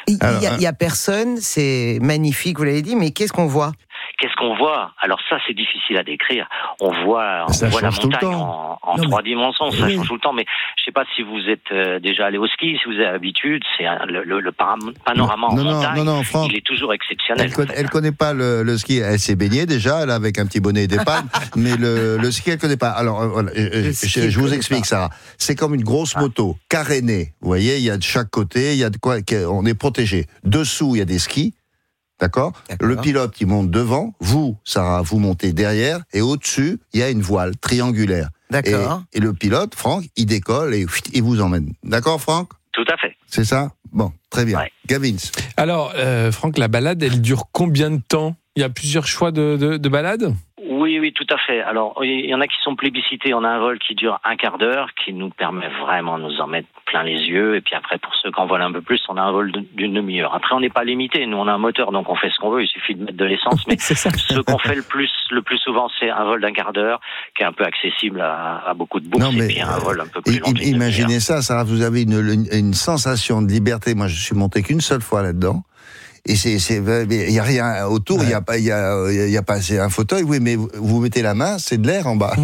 Il y a personne, c'est magnifique, vous l'avez dit, mais qu'est-ce qu'on voit ? Qu'est-ce qu'on voit ? Alors ça, c'est difficile à décrire. On voit la montagne en 3 dimensions, ça change tout le temps. Mais je sais pas si vous êtes déjà allé au ski, si vous avez l'habitude, c'est le panorama en montagne. Non, Franck, il est toujours exceptionnel. Elle connaît pas le ski. Elle s'est baignée déjà, elle avec un petit bonnet d'épargne, mais le ski, elle connaît pas. Alors voilà, je vous explique ça. C'est comme une grosse moto carénée. Vous voyez, il y a de chaque côté, il y a de quoi, on est protégé. Dessous, il y a des skis. D'accord. Le pilote qui monte devant, vous, Sarah, vous montez derrière, et au-dessus, il y a une voile triangulaire. D'accord. Et le pilote, Franck, il décolle et il vous emmène. D'accord, Franck ? Tout à fait. C'est ça ? Bon, très bien. Ouais. Gavins. Alors, Franck, la balade, elle dure combien de temps ? Il y a plusieurs choix de balade ? Oui, tout à fait. Alors, il y en a qui sont plébiscités. On a un vol qui dure un quart d'heure, qui nous permet vraiment de nous en mettre plein les yeux. Et puis après, pour ceux qui en volent un peu plus, on a un vol d'une demi-heure. Après, on n'est pas limité. Nous, on a un moteur, donc on fait ce qu'on veut. Il suffit de mettre de l'essence. Mais ce qu'on fait le plus souvent, c'est un vol d'un quart d'heure, qui est un peu accessible à beaucoup de bourses. Et puis un vol un peu plus long. Imaginez ça, Sarah, vous avez une sensation de liberté. Moi, je suis monté qu'une seule fois là-dedans. Et il y a rien autour, il y a pas, c'est un fauteuil, oui, mais vous mettez la main, c'est de l'air en bas.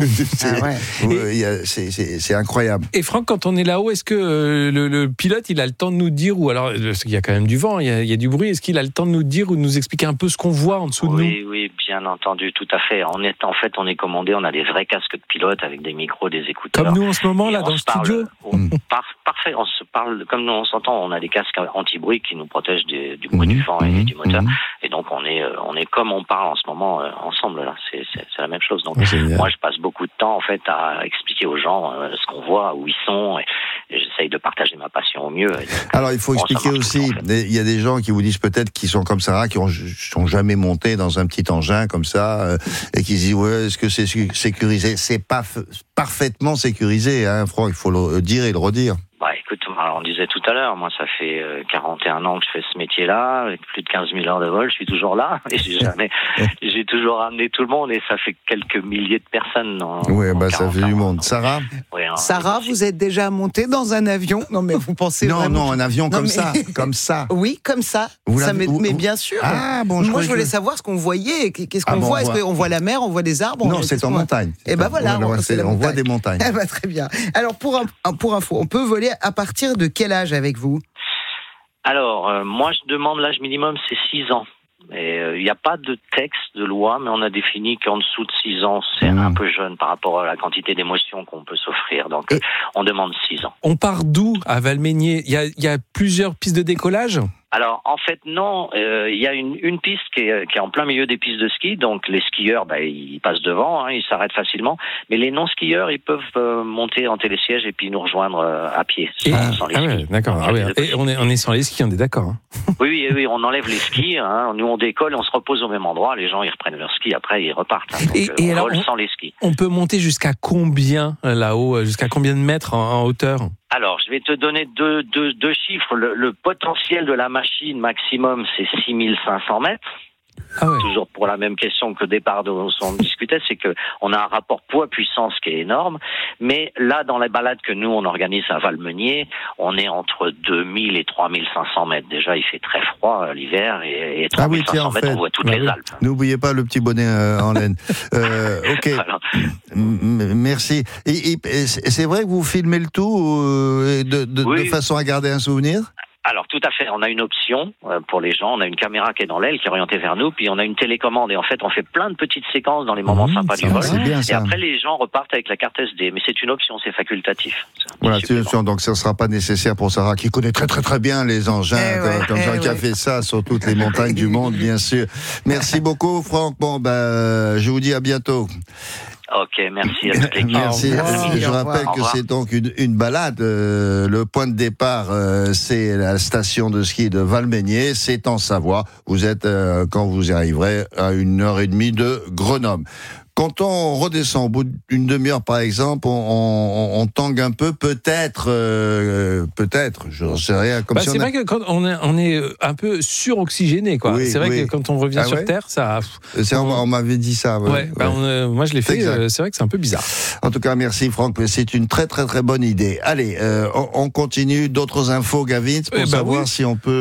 C'est incroyable. Et Franck, quand on est là-haut, est-ce que le pilote, il a le temps de nous dire, ou alors, parce qu'il y a quand même du vent, il y a du bruit, est-ce qu'il a le temps de nous dire ou de nous expliquer un peu ce qu'on voit en dessous de nous ? Oui, bien entendu, tout à fait. On est commandé, on a des vrais casques de pilote avec des micros, des écouteurs. Comme nous en ce moment, là, dans le studio ? Parfait, on se parle, comme nous on s'entend, on a des casques anti-bruit qui nous protègent du bruit du vent et du moteur. Et donc on est comme on parle en ce moment ensemble là. C'est la même chose. Donc moi je passe beaucoup de temps en fait à expliquer aux gens ce qu'on voit, où ils sont, et j'essaye de partager ma passion au mieux. Donc, alors il faut expliquer aussi. Il y a des gens qui vous disent peut-être qu'ils sont comme Sarah, qui sont jamais montés dans un petit engin comme ça et qui se disent ouais, est-ce que c'est sécurisé ? C'est pas parfaitement sécurisé, hein, Franck. Il faut le dire et le redire. Écoute, on disait tout à l'heure, moi ça fait 41 ans que je fais ce métier-là, avec plus de 15 000 heures de vol, je suis toujours là, et j'ai toujours ramené tout le monde, et ça fait quelques milliers de personnes. Oui, ça fait du monde. Sarah ? Sarah, vous êtes déjà montée dans un avion ? Non, mais vous pensez Non, un avion comme ça. Oui, comme ça. Mais bien sûr. Ah, bon, moi, je voulais savoir ce qu'on voyait. Qu'est-ce qu'on voit ? Est-ce qu'on voit la mer, on voit des arbres ? Non, c'est en montagne. Et ben voilà, on voit des montagnes. Très bien. Alors, pour info, on peut voler à partir de quel âge avec vous ? Alors, moi, je demande l'âge minimum, c'est 6 ans. Il n'y a pas de texte de loi, mais on a défini qu'en dessous de 6 ans, c'est un peu jeune par rapport à la quantité d'émotions qu'on peut s'offrir. Donc, on demande 6 ans. On part d'où à Valménier ? Il y a plusieurs pistes de décollage ? Alors, en fait, non. Il y a une piste qui est en plein milieu des pistes de ski. Donc, les skieurs, ils passent devant, ils s'arrêtent facilement. Mais les non-skieurs, ils peuvent monter en télésiège et puis nous rejoindre à pied, sans les skis. D'accord. Et on est sans les skis, on est d'accord. Hein. Oui, on enlève les skis. Nous, on décolle, on se repose au même endroit. Les gens, ils reprennent leurs skis. Après, ils repartent. Donc, et on alors, vole sans les skis. On peut monter jusqu'à combien là-haut ? Jusqu'à combien de mètres en hauteur ? Alors, je vais te donner deux chiffres. Le potentiel de la machine maximum, c'est 6500 mètres. Ah ouais. Toujours pour la même question que au départ dont on discutait, c'est que on a un rapport poids-puissance qui est énorme. Mais là, dans les balades que nous, on organise à Valmeunier, on est entre 2000 et 3500 mètres. Déjà, il fait très froid l'hiver et 3500 mètres, on voit toutes les Alpes. N'oubliez pas le petit bonnet en laine. Ok. Voilà. Merci. Et c'est vrai que vous filmez le tout de façon à garder un souvenir ? Alors, tout à fait. On a une option pour les gens. On a une caméra qui est dans l'aile, qui est orientée vers nous. Puis, on a une télécommande. Et en fait, on fait plein de petites séquences dans les moments sympas du vol. Et après, les gens repartent avec la carte SD. Mais c'est une option, c'est facultatif. Voilà, c'est une option. Donc, ça ne sera pas nécessaire pour Sarah, qui connaît très, très, très bien les engins, qui a fait ça sur toutes les montagnes du monde, bien sûr. Merci beaucoup, Franck. Bon, je vous dis à bientôt. Ok, merci à toute l'équipe. Merci. Je rappelle que c'est donc une balade. Le point de départ, c'est la station de ski de Valmeunier. C'est en Savoie. Vous êtes, quand vous y arriverez, à 1h30 de Grenoble. Quand on redescend au bout d'une demi-heure, par exemple, on tangue un peu, peut-être, je n'en sais rien. Comme c'est vrai que quand on est un peu suroxygéné, quoi. Oui, c'est vrai que quand on revient sur Terre, ça. On m'avait dit ça. Moi, je l'ai fait. C'est vrai que c'est un peu bizarre. En tout cas, merci Franck. C'est une très très très bonne idée. Allez, on continue. D'autres infos, Gavin, pour savoir si on peut.